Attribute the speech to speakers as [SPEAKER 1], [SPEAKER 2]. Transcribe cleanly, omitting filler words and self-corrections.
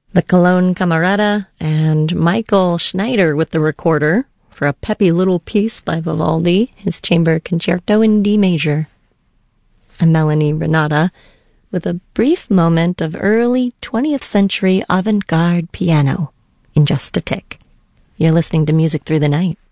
[SPEAKER 1] the Cologne Camerata, and Michael Schneider with the recorder for a peppy little piece by Vivaldi, his Chamber Concerto in D major. I'm Melanie Renata with a brief moment of early 20th century avant-garde piano in just a tick. You're listening to Music Through the Night.